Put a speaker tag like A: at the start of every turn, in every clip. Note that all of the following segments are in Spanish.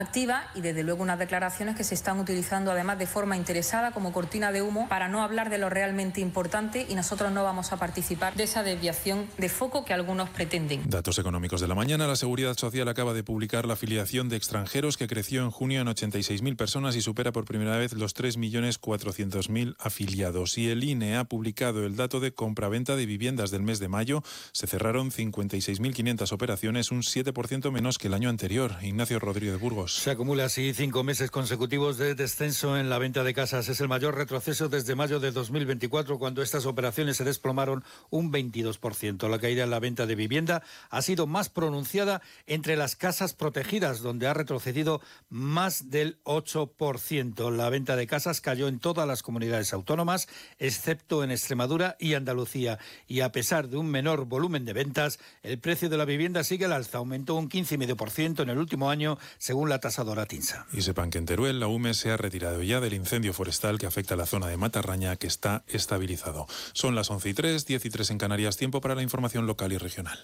A: activa y desde luego unas declaraciones que se están utilizando además de forma interesada como cortina de humo para no hablar de lo realmente importante, y nosotros no vamos a participar de esa desviación de foco que algunos pretenden.
B: Datos económicos de la mañana. La Seguridad Social acaba de publicar la afiliación de extranjeros, que creció en junio en 86.000 personas y supera por primera vez los 3.400.000 afiliados. Y el INE ha publicado el dato de compraventa de viviendas del mes de mayo. Se cerraron 56.500 operaciones, un 7% menos que el año anterior. Ignacio Rodríguez Burgos.
C: Se acumula así 5 meses consecutivos de descenso en la venta de casas. Es el mayor retroceso desde mayo de 2024, cuando estas operaciones se desplomaron un 22%. La caída en la venta de vivienda ha sido más pronunciada entre las casas protegidas, donde ha retrocedido más del 8%. La venta de casas cayó en todas las comunidades autónomas, excepto en Extremadura y Andalucía. Y a pesar de un menor volumen de ventas, el precio de la vivienda sigue al alza. Aumentó un 15,5% en el último año, según la tasadora TINSA.
B: Y sepan que en Teruel la UME se ha retirado ya del incendio forestal que afecta a la zona de Matarraña, que está estabilizado. Son las 11:03, 10:03 en Canarias. Tiempo para la información local y regional.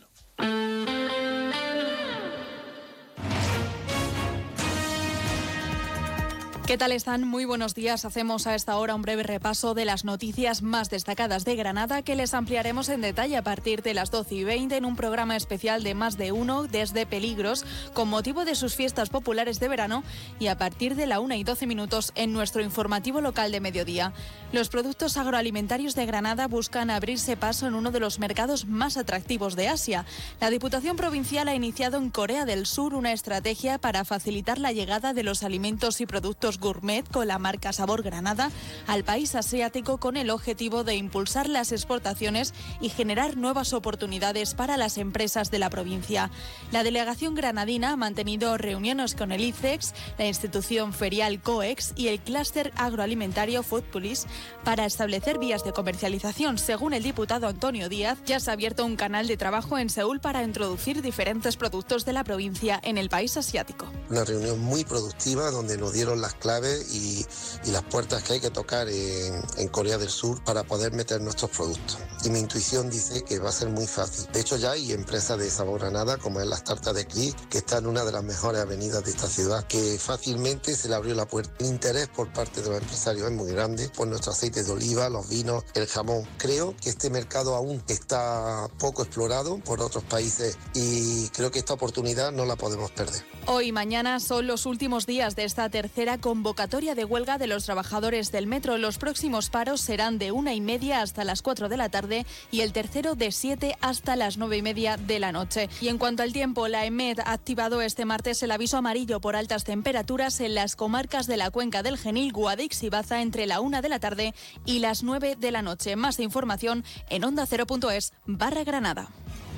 D: ¿Qué tal están? Muy buenos días. Hacemos a esta hora un breve repaso de las noticias más destacadas de Granada, que les ampliaremos en detalle a partir de las 12:20 en un programa especial de Más de Uno desde Peligros, con motivo de sus fiestas populares de verano, y a partir de la 1:12 en nuestro informativo local de mediodía. Los productos agroalimentarios de Granada buscan abrirse paso en uno de los mercados más atractivos de Asia. La Diputación Provincial ha iniciado en Corea del Sur una estrategia para facilitar la llegada de los alimentos y productos gourmet con la marca Sabor Granada al país asiático, con el objetivo de impulsar las exportaciones y generar nuevas oportunidades para las empresas de la provincia. La delegación granadina ha mantenido reuniones con el ICEX, la institución ferial COEX y el clúster agroalimentario Foodpolis para establecer vías de comercialización. Según el diputado Antonio Díaz, ya se ha abierto un canal de trabajo en Seúl para introducir diferentes productos de la provincia en el país asiático.
E: Una reunión muy productiva donde nos dieron las claves y las puertas que hay que tocar en Corea del Sur para poder meter nuestros productos. Y mi intuición dice que va a ser muy fácil. De hecho, ya hay empresas de Sabor Granada, como es las tartas de Cris, que están en una de las mejores avenidas de esta ciudad, que fácilmente se le abrió la puerta. El interés por parte de los empresarios es muy grande por nuestro aceite de oliva, los vinos, el jamón. Creo que este mercado aún está poco explorado por otros países y creo que esta oportunidad no la podemos perder.
D: Hoy y mañana son los últimos días de esta tercera convocatoria de huelga de los trabajadores del metro. Los próximos paros serán de 1:30 hasta las 4 de la tarde y el tercero de 7 hasta las 9:30 de la noche. Y en cuanto al tiempo, la EMET ha activado este martes el aviso amarillo por altas temperaturas en las comarcas de la cuenca del Genil, Guadix y Baza entre la 1 de la tarde y las 9 de la noche. Más información en ondacero.es/Granada.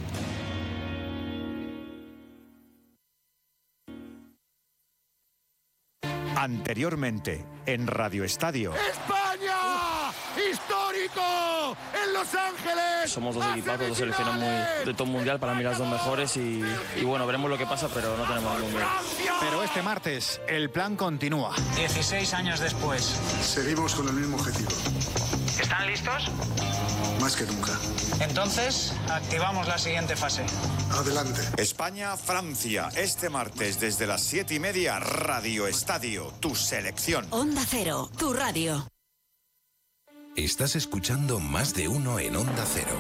F: Anteriormente, en Radio Estadio.
G: ¡España! ¡Histórico! ¡En Los Ángeles!
H: Somos dos equipazos, dos selecciones de top mundial, para mí las dos mejores y bueno, veremos lo que pasa, pero no tenemos ningún miedo.
F: Pero este martes, el plan continúa.
I: 16 años después.
J: Seguimos con el mismo objetivo.
I: ¿Están listos?
J: Más que nunca.
I: Entonces, activamos la siguiente fase.
J: Adelante.
F: España-Francia, este martes desde las 7:30, Radio Estadio, tu selección.
K: Onda Cero, tu radio.
L: Estás escuchando Más de Uno en Onda Cero.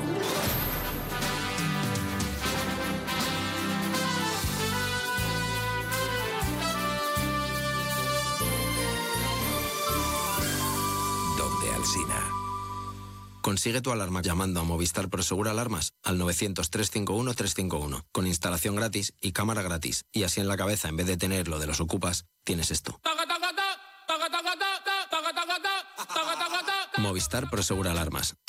L: Donde Alsina.
M: Consigue tu alarma llamando a Movistar Prosegur Alarmas al 900-351-351, con instalación gratis y cámara gratis. Y así en la cabeza, en vez de tener lo de los ocupas, tienes esto. Movistar Prosegur Alarmas.